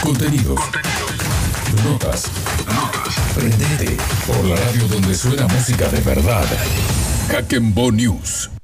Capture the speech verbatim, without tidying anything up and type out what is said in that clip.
Contenidos. Notas. Prendete por la radio donde suena música de verdad. Hack'n'Bo News.